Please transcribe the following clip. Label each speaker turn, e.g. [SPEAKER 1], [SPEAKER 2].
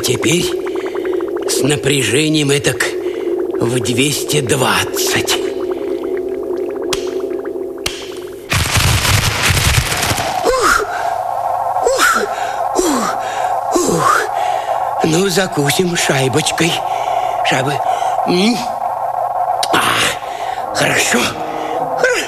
[SPEAKER 1] теперь с напряжением этак в 220. Ну, закусим шайбочкой. Хорошо.